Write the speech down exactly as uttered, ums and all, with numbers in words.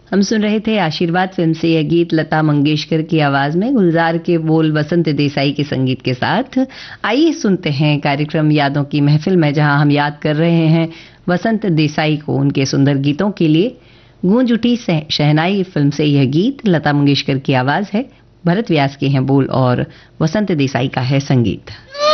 हम सुन रहे थे आशीर्वाद फिल्म से यह गीत लता मंगेशकर की आवाज में, गुलजार के बोल वसंत देसाई के संगीत के साथ। आइए सुनते हैं कार्यक्रम यादों की महफिल में, जहां हम याद कर रहे हैं वसंत देसाई को उनके सुंदर गीतों के लिए। गूंज उठी शहनाई फिल्म से यह गीत, लता मंगेशकर की आवाज है, भरत व्यास के हैं बोल और वसंत देसाई का है संगीत।